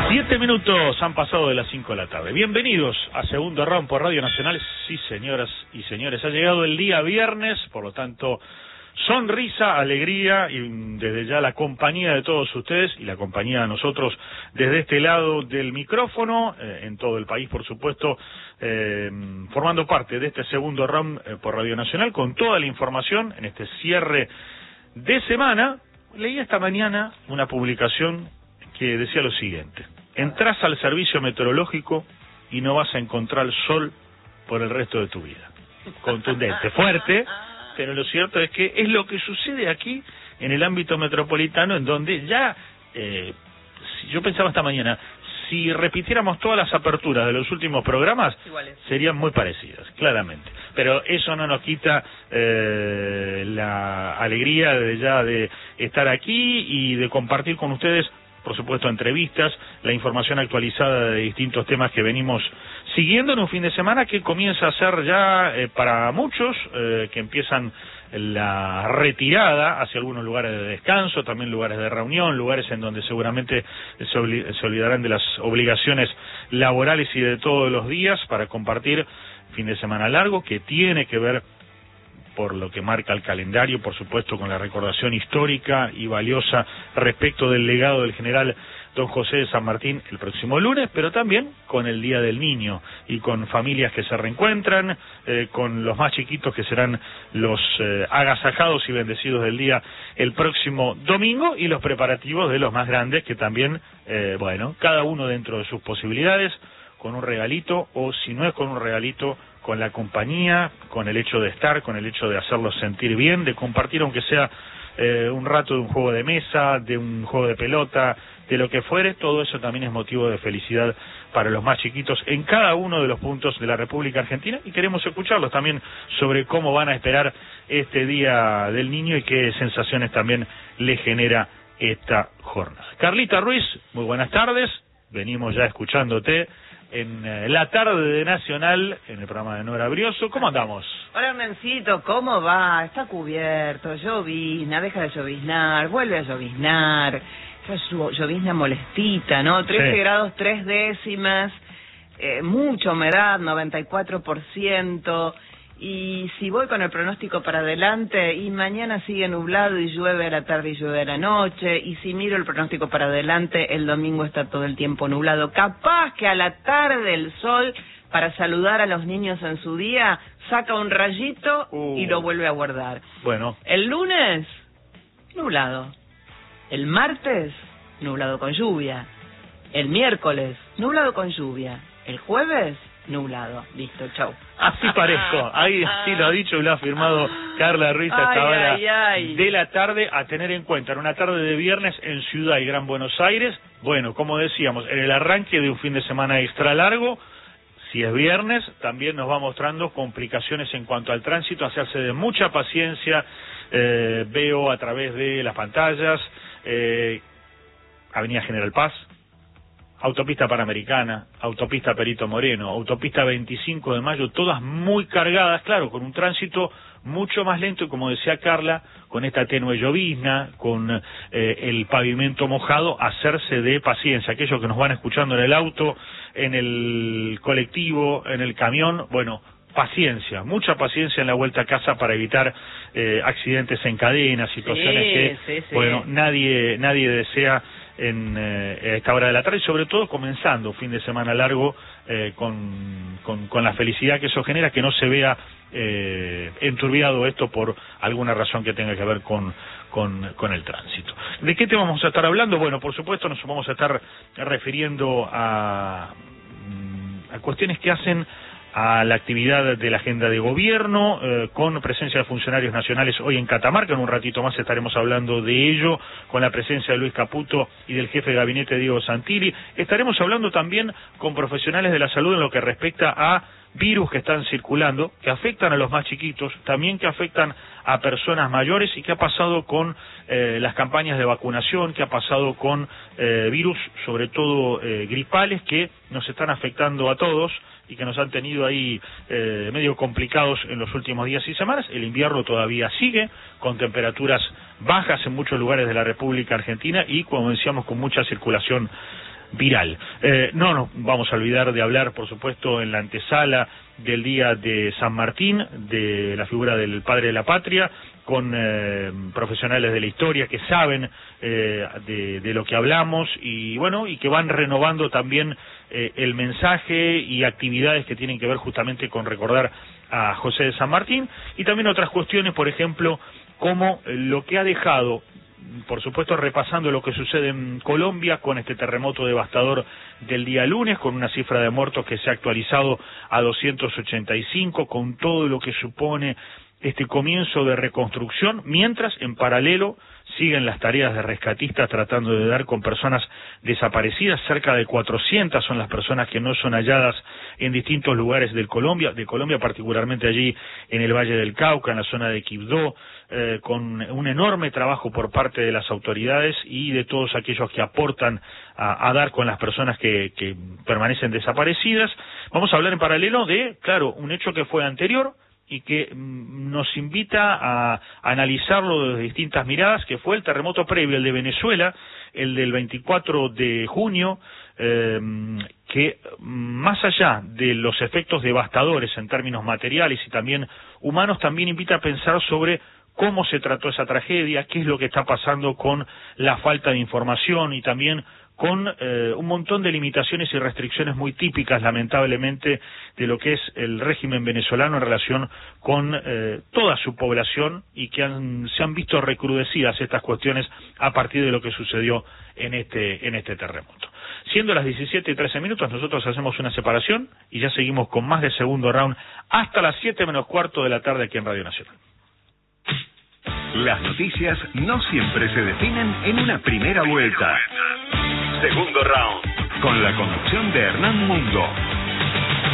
7 minutos han pasado de las 5 de la tarde. Bienvenidos a Segundo Round por Radio Nacional. Sí, señoras y señores, ha llegado el día viernes, por lo tanto, sonrisa, alegría y desde ya la compañía de todos ustedes y la compañía de nosotros desde este lado del micrófono, en todo el país, por supuesto, formando parte de este Segundo Round por Radio Nacional con toda la información en este cierre de semana. Leí esta mañana una publicación que decía lo siguiente: entrás al servicio meteorológico y no vas a encontrar sol por el resto de tu vida. Contundente, fuerte, pero lo cierto es que es lo que sucede aquí en el ámbito metropolitano, en donde ya, yo pensaba esta mañana, si repitiéramos todas las aperturas de los últimos programas, serían muy parecidas, claramente. Pero eso no nos quita la alegría de estar aquí y de compartir con ustedes, por supuesto, entrevistas, la información actualizada de distintos temas que venimos siguiendo en un fin de semana que comienza a ser ya para muchos, que empiezan la retirada hacia algunos lugares de descanso, también lugares de reunión, lugares en donde seguramente se olvidarán de las obligaciones laborales y de todos los días para compartir fin de semana largo, que tiene que ver, por lo que marca el calendario, por supuesto, con la recordación histórica y valiosa respecto del legado del general don José de San Martín el próximo lunes, pero también con el Día del Niño y con familias que se reencuentran, con los más chiquitos que serán los agasajados y bendecidos del día el próximo domingo, y los preparativos de los más grandes que también, cada uno dentro de sus posibilidades, con un regalito, o si no es con un regalito, con la compañía, con el hecho de estar, con el hecho de hacerlos sentir bien, de compartir aunque sea un rato de un juego de mesa, de un juego de pelota, de lo que fuere. Todo eso también es motivo de felicidad para los más chiquitos en cada uno de los puntos de la República Argentina, y queremos escucharlos también sobre cómo van a esperar este Día del Niño y qué sensaciones también les genera esta jornada. Carlita Ruiz, muy buenas tardes. Venimos ya escuchándote en la tarde de Nacional, en el programa de Nora Brioso. ¿Cómo andamos? Hola, Hernancito, ¿cómo va? Está cubierto, llovizna, deja de lloviznar, vuelve a lloviznar, esa llovizna molestita, ¿no? 13 grados 3 décimas, mucha humedad, 94%, y si voy con el pronóstico para adelante, y mañana sigue nublado y llueve a la tarde y llueve a la noche, y si miro el pronóstico para adelante, el domingo está todo el tiempo nublado. Capaz que a la tarde el sol, para saludar a los niños en su día, saca un rayito y lo vuelve a guardar. Bueno. El lunes, nublado. El martes, nublado con lluvia. El miércoles, nublado con lluvia. El jueves, nublado. Listo, chau. Así parezco. Ahí sí lo ha dicho y lo ha afirmado Carla Ruiz a esta hora de la tarde, a tener en cuenta. En una tarde de viernes en Ciudad y Gran Buenos Aires, bueno, como decíamos, en el arranque de un fin de semana extra largo, si es viernes, también nos va mostrando complicaciones en cuanto al tránsito, hacerse de mucha paciencia. Veo a través de las pantallas, Avenida General Paz, Autopista Panamericana, Autopista Perito Moreno, Autopista 25 de Mayo, todas muy cargadas, claro, con un tránsito mucho más lento, y como decía Carla, con esta tenue llovizna, con el pavimento mojado, hacerse de paciencia. Aquellos que nos van escuchando en el auto, en el colectivo, en el camión, bueno, paciencia, mucha paciencia en la vuelta a casa para evitar accidentes en cadena, situaciones bueno, nadie desea en esta hora de la tarde, y sobre todo comenzando fin de semana largo con la felicidad que eso genera, que no se vea enturbiado esto por alguna razón que tenga que ver con el tránsito. ¿De qué tema vamos a estar hablando? Bueno, por supuesto nos vamos a estar refiriendo a cuestiones que hacen a la actividad de la agenda de gobierno, con presencia de funcionarios nacionales hoy en Catamarca. En un ratito más estaremos hablando de ello, con la presencia de Luis Caputo y del jefe de gabinete Diego Santilli. Estaremos hablando también con profesionales de la salud en lo que respecta a virus que están circulando, que afectan a los más chiquitos, también que afectan a personas mayores, y qué ha pasado con las campañas de vacunación, qué ha pasado con virus, sobre todo gripales, que nos están afectando a todos y que nos han tenido ahí medio complicados en los últimos días y semanas. El invierno todavía sigue, con temperaturas bajas en muchos lugares de la República Argentina y, como decíamos, con mucha circulación viral. No nos vamos a olvidar de hablar, por supuesto, en la antesala del Día de San Martín, de la figura del padre de la patria, con profesionales de la historia que saben de lo que hablamos y bueno, y que van renovando también el mensaje y actividades que tienen que ver justamente con recordar a José de San Martín, y también otras cuestiones, por ejemplo, como lo que ha dejado, por supuesto repasando lo que sucede en Colombia con este terremoto devastador del día lunes, con una cifra de muertos que se ha actualizado a 285, con todo lo que supone este comienzo de reconstrucción, mientras en paralelo siguen las tareas de rescatistas tratando de dar con personas desaparecidas. Cerca de 400 son las personas que no son halladas en distintos lugares de Colombia particularmente allí en el Valle del Cauca, en la zona de Quibdó, con un enorme trabajo por parte de las autoridades y de todos aquellos que aportan a dar con las personas que permanecen desaparecidas. Vamos a hablar en paralelo de, claro, un hecho que fue anterior y que nos invita a analizarlo desde distintas miradas, que fue el terremoto previo, el de Venezuela, el del 24 de junio, que más allá de los efectos devastadores en términos materiales y también humanos, también invita a pensar sobre cómo se trató esa tragedia, qué es lo que está pasando con la falta de información y también con un montón de limitaciones y restricciones muy típicas, lamentablemente, de lo que es el régimen venezolano en relación con toda su población y que se han visto recrudecidas estas cuestiones a partir de lo que sucedió en este terremoto. Siendo las 17:13, nosotros hacemos una separación y ya seguimos con más de segundo round hasta las 7:15 de la tarde aquí en Radio Nacional. Las noticias no siempre se definen en una primera vuelta. Segundo round, con la conducción de Hernán Mundo.